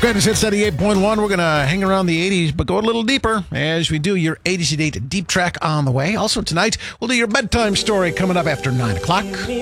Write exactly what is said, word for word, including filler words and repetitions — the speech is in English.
Greatest Hits ninety-eight point one. We're going to hang around the eighties, but go a little deeper as we do your eighties to date deep track on the way. Also tonight, we'll do your bedtime story coming up after nine o'clock.